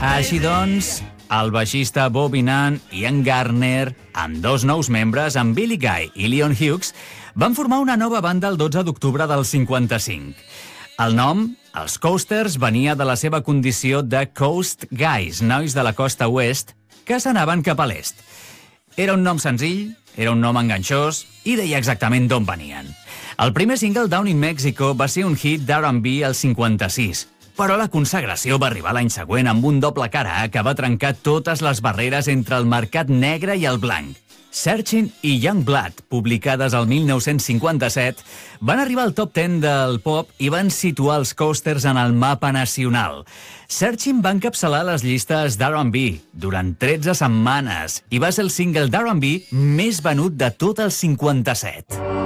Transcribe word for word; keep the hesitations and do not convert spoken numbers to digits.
Així doncs, el baixista Bobby Nunn i Ian Gardner, amb dos nous membres, amb Billy Guy i Leon Hughes, van formar una nova banda el dotze d'octubre del cinquanta-cinc. El nom, els Coasters, venia de la seva condició de Coast Guys, nois de la costa oest, que s'anaven cap a l'est. Era un nom senzill, era un nom enganxós i deia exactament d'on venien. El primer single, Down in Mexico, va ser un hit d'R and B al cinquanta-sis, però la consagració va arribar l'any següent amb un doble cara A que va trencar totes les barreres entre el mercat negre i el blanc. Searching i Young Blood, publicades el mil nou-cents cinquanta-set, van arribar al top deu del pop i van situar els Coasters en el mapa nacional. Searching va encapçalar les llistes d'R and B durant tretze setmanes i va ser el single d'R and B més venut de tot el cinquanta-set.